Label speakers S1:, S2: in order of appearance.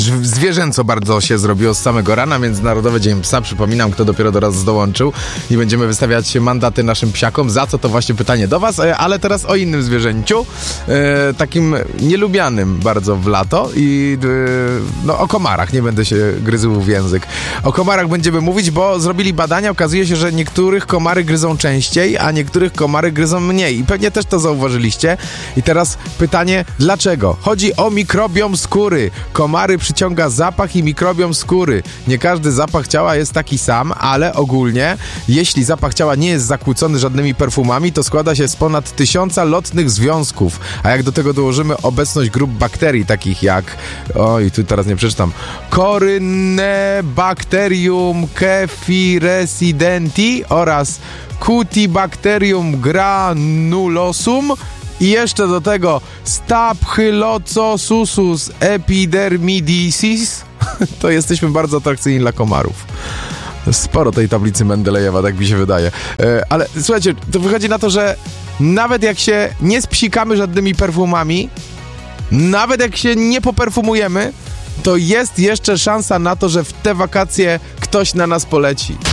S1: zwierzęco bardzo się zrobiło z samego rana. Międzynarodowy Dzień Psa, przypominam, kto dopiero do nas dołączył. I będziemy wystawiać mandaty naszym psiakom. Za co to właśnie pytanie do was, ale teraz o innym zwierzęciu. Takim nielubianym bardzo w lato i o komarach. Nie będę się gryzł w język. O komarach będziemy mówić, bo zrobili badania. Okazuje się, że niektórych komary gryzą częściej, a niektórych komary gryzą mniej. I pewnie też to zauważyliście. I teraz pytanie, dlaczego? Chodzi o mikrobiom skóry. Komary przyciąga zapach i mikrobiom skóry. Nie każdy zapach ciała jest taki sam, ale ogólnie, jeśli zapach ciała nie jest zakłócony żadnymi perfumami, to składa się z ponad 1000 lotnych związków. A jak do tego dołożymy obecność grup bakterii, takich jak, tu teraz nie przeczytam, Corynebacterium cephresidenti oraz Cutibacterium granulosum i jeszcze do tego Staphylococcus epidermidicis, to jesteśmy bardzo atrakcyjni dla komarów. Sporo tej tablicy Mendelejewa, tak mi się wydaje. Ale słuchajcie, to wychodzi na to, że nawet jak się nie spsikamy żadnymi perfumami, nawet jak się nie poperfumujemy, to jest jeszcze szansa na to, że w te wakacje ktoś na nas poleci.